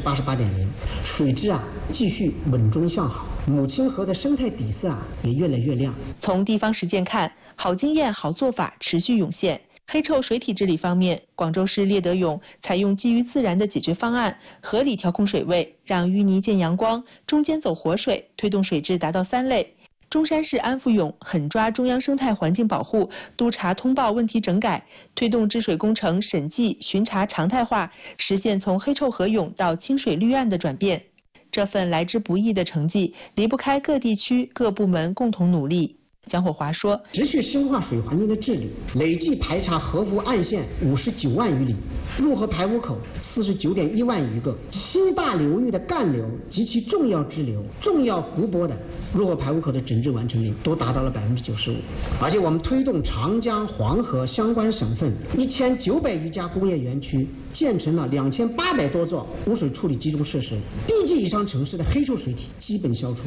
88.0，水质继续稳中向好，母亲河的生态底色也越来越亮。 从地方实践看，好经验、好做法持续涌现。黑臭水体治理方面，广州市猎德涌采用基于自然的解决方案，合理调控水位，让淤泥见阳光，中间走活水，推动水质达到3类。中山市安福涌狠抓中央生态环境保护，督查通报问题整改，推动治水工程审计巡查常态化，实现从黑臭河涌到清水绿岸的转变。这份来之不易的成绩，离不开各地区各部门共同努力。江火华说， 持续深化水环境的治理，累计排查河湖岸线59万余里，入河排污口49.1万余个，新大流域的干流及其重要支流、重要湖泊的入河排污口的整治完成率都达到了95%。而且我们推动长江、黄河相关省份1900余家工业园区建成了2800多座污水处理集中设施，B级以上城市的黑臭水体基本消除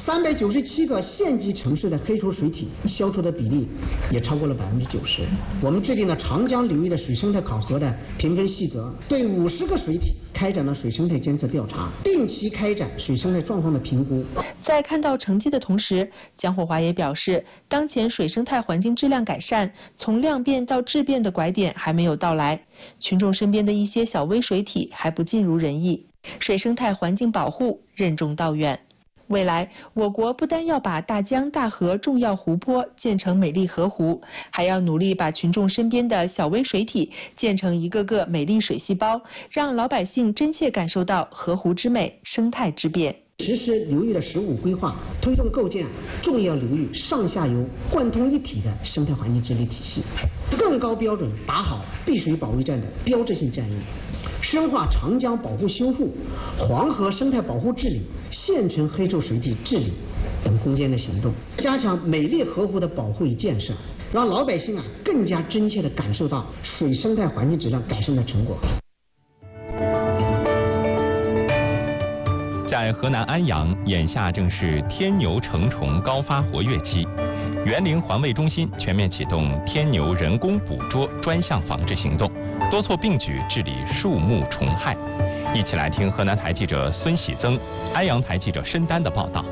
，397个县级城市的黑臭水体消除的比例也超过了90%。我们制定了长江流域的水生态考核的评分细则，对50个水体开展了水生态监测调查，定期开展水生态状况的评估。 在看到成绩的同时，江火华也表示，当前水生态环境质量改善从量变到质变的拐点还没有到来，群众身边的一些小微水体还不尽如人意，水生态环境保护任重道远。未来，我国不单要把大江大河重要湖泊建成美丽河湖，还要努力把群众身边的小微水体建成一个个美丽水细胞，让老百姓真切感受到河湖之美、生态之变。 实施流域的15规划，推动构建重要流域上下游贯通一体的生态环境治理体系，更高标准打好碧水保卫战的标志性战役，深化长江保护修复、黄河生态保护治理、县城黑臭水体治理等攻坚的行动，加强美丽河湖的保护与建设，让老百姓更加真切地感受到水生态环境质量改善的成果。 在河南安阳，眼下正是天牛成虫高发活跃期。园林环卫中心全面启动天牛人工捕捉专项防治行动，多措并举治理树木虫害。一起来听河南台记者孙喜增、安阳台记者申丹的报道。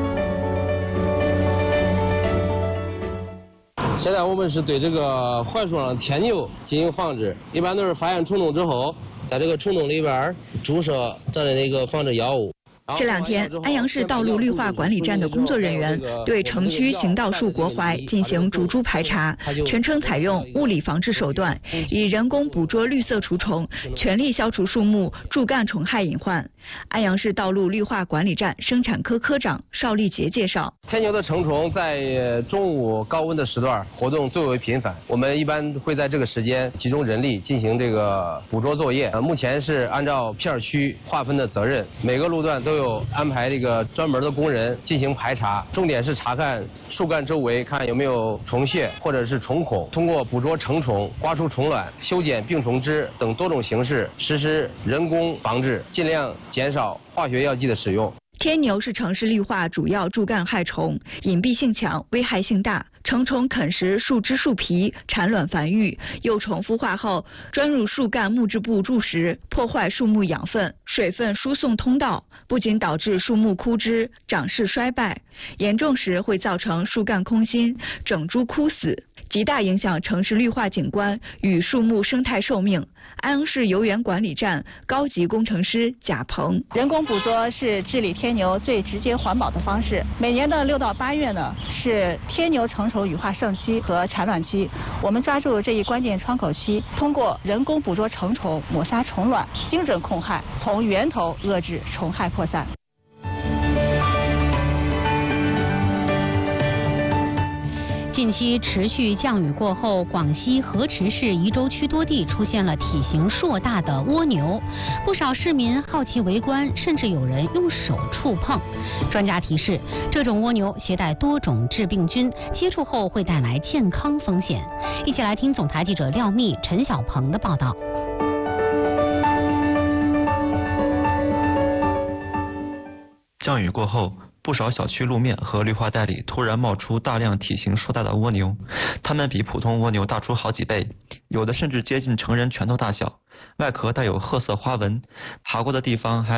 现在我们是对这个槐树上的天牛进行防治，一般都是发现虫洞之后，在这个虫洞里边注射咱的那个防治药物。 这2天，安阳市道路绿化管理站的工作人员对城区行道树国槐进行逐株排查，全程采用物理防治手段，以人工捕捉绿色除虫，全力消除树木柱干虫害隐患。安阳市道路绿化管理站生产科科长邵立杰介绍， 天牛的成虫在中午高温的时段活动最为频繁，我们一般会在这个时间集中人力进行这个捕捉作业。目前是按照片区划分的责任，每个路段都有安排这个专门的工人进行排查，重点是查看树干周围看有没有虫屑或者是虫孔，通过捕捉成虫、刮除虫卵、修剪病虫枝等多种形式实施人工防治，尽量减少化学药剂的使用。 天牛是城市绿化主要柱干害虫，隐蔽性强，危害性大。成虫啃食树枝树皮，产卵繁育，幼虫孵化后钻入树干木质部筑食，破坏树木养分、水分输送通道，不仅导致树木枯枝、长势衰败，严重时会造成树干空心、整株枯死，极大影响城市绿化景观与树木生态寿命。安阳市游园管理站高级工程师贾鹏， 人工捕捉是治理天牛最直接环保的方式。每年的6到8月呢，是天牛成虫羽化盛期和产卵期，我们抓住这一关键窗口期，通过人工捕捉成虫，抹杀虫卵，精准控害，从源头遏制虫害扩散。 近期持续降雨过后，广西河池市宜州区多地出现了体型硕大的蜗牛，不少市民好奇围观，甚至有人用手触碰。专家提示，这种蜗牛携带多种致病菌，接触后会带来健康风险。一起来听总台记者廖密、陈小鹏的报道。 降雨过后，不少小区路面和绿化带里突然冒出大量体型硕大的蜗牛，它们比普通蜗牛大出好几倍，有的甚至接近成人拳头大小，外壳带有褐色花纹，爬过的地方还